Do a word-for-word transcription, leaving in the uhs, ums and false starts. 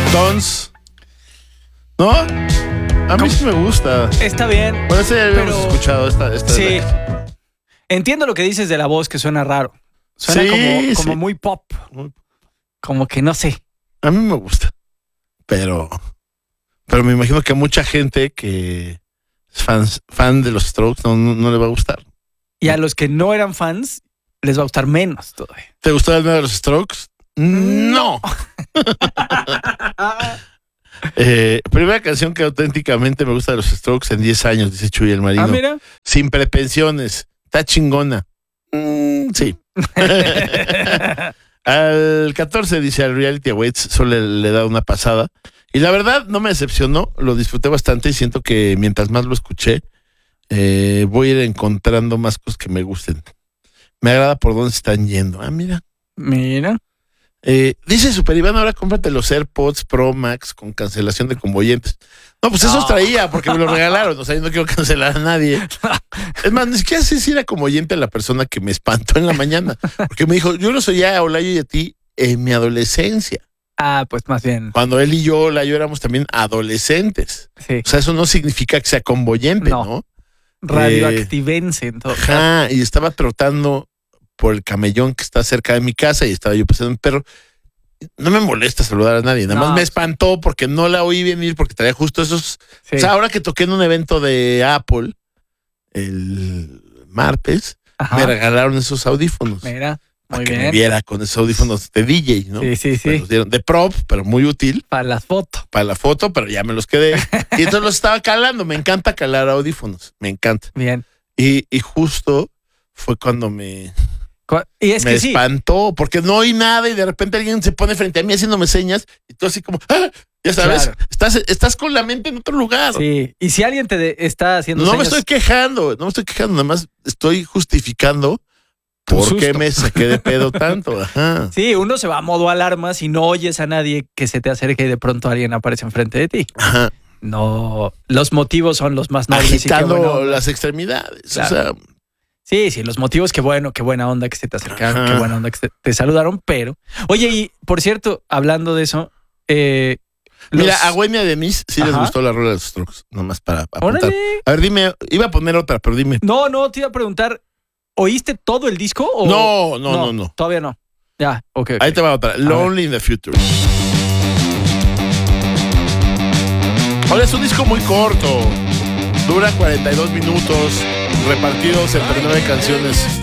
Stones. ¿No? A mí sí me gusta. Está bien. Bueno, ese ya habíamos pero... escuchado. Esta, esta sí. la... Entiendo lo que dices de la voz, que suena raro. Suena sí, como, como sí. muy pop. Como que no sé. A mí me gusta. Pero... Pero me imagino que a mucha gente que es fans, fan de los Strokes no, no, no le va a gustar. Y a los que no eran fans, les va a gustar menos todavía. ¿Te gustó el de los Strokes? No. eh, primera canción que auténticamente me gusta de los Strokes en diez años, dice Chuy el Marino. Ah, mira. Sin pretensiones. Está chingona. Mm, sí. Al catorce dice al Reality Awaits solo le, le da una pasada. Y la verdad no me decepcionó, lo disfruté bastante y siento que mientras más lo escuché, eh, voy a ir encontrando más cosas que me gusten. Me agrada por dónde se están yendo. Ah, mira. Mira. Eh, dice Super Iván, ahora cómprate los AirPods Pro Max con cancelación de convoyentes. No, pues no. esos traía porque me los regalaron. O sea, yo no quiero cancelar a nadie. Es más, ni siquiera sé si era convoyente la persona que me espantó en la mañana. Porque me dijo, yo los oía a Olayo y a ti en mi adolescencia. Ah, pues más bien. Cuando él y yo, Olayo, éramos también adolescentes. Sí. O sea, eso no significa que sea convoyente, ¿no? ¿no? Radioactivense en todo. Ajá, y estaba trotando por el camellón que está cerca de mi casa y estaba yo pasando un perro. No me molesta saludar a nadie, nada no. más me espantó porque no la oí venir porque traía justo esos... Sí. O sea, ahora que toqué en un evento de Apple el martes, ajá, me regalaron esos audífonos. Mira, para muy que bien. me viera con esos audífonos de D J, ¿no? Sí, sí, sí. Los dieron de prop, pero muy útil. Para las fotos. Para la foto, pero ya me los quedé. Y entonces los estaba calando. Me encanta calar audífonos. Me encanta. Bien. Y, y justo fue cuando me... Y es me que espantó, sí, porque no oí nada y de repente alguien se pone frente a mí haciéndome señas y tú así como, ¡ah! Ya sabes, claro, estás, estás con la mente en otro lugar. Sí, y si alguien te de, está haciendo No señas... me estoy quejando, no me estoy quejando, nada más estoy justificando por qué me saqué de pedo tanto. Ajá. Sí, uno se va a modo alarma si no oyes a nadie que se te acerque y de pronto alguien aparece enfrente de ti. Ajá. No, los motivos son los más nobles. Agitando y qué bueno, las extremidades, claro. O sea... Sí, sí, los motivos, qué bueno, qué buena onda que se te acercaron, ajá, qué buena onda que te, te saludaron, pero... Oye, y por cierto, hablando de eso... Eh, los... Mira, a Güemia de Mis sí, ajá, les gustó la rola de los Strokes, nomás para apuntar. ¡Órale! A ver, dime, iba a poner otra, pero dime. No, no, te iba a preguntar, ¿oíste todo el disco? O... No, no, no, no, no. Todavía no. Ya, ok. okay. Ahí te va otra, Lonely in the Future. Ahora es un disco muy corto, dura cuarenta y dos minutos, repartidos entre nueve canciones.